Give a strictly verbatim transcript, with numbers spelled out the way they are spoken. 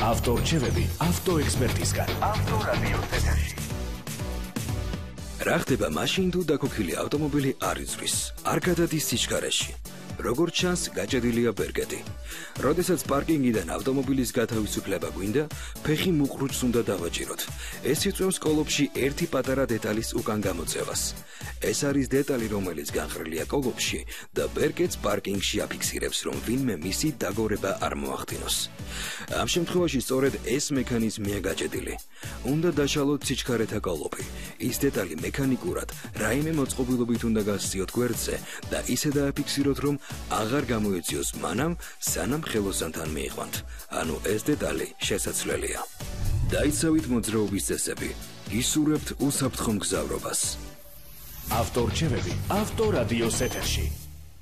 ავტორჩევები ავტოექსპერტისგან. ავტორადიოს ეთერში. რა ხდება მაშინ თუ დაქოქილი ავტომობილი არ იზღვის, არ გადადის სიჩქარეში. როგორც ჩანს, გაჭედილია ბერგედი. როდესაც პარკინგიდან ავტომობილის გათავისუფლება გვინდა, ფეხი მუყრუჩს უნდა დავაჭიროთ. ეს იწვევს კოლოფში ერთი პატარა დეტალის უკან გამოწევას. ეს არის დეტალი, რომელიც განხრილია კოლოფში და ბერგედს პარკინგში აფიქსირებს, რომ ვინმე მისი დაგორება არ მოახდინოს. ამ შემთხვევაში სწორედ ეს მექანიზმია გაჭედილი. უნდა დაშალოთ სიჩქარეთა კოლოფი. ის დეტალი მექანიკურად რაიმე მოწყობილობით უნდა გასციოთ გვერდზე და ისე დააფიქსიროთ, რომ აღარ გამოეციოს მანამ, სანამ ხელოსანთან მიიყვანთ. ანუ ეს დეტალი შესაძლებელია. დაიცავით მოძრაობის წესები. გისურვებთ უსაფრთხო მგზავრობას. ავტორჩევები ავტორადიოს ეთერში.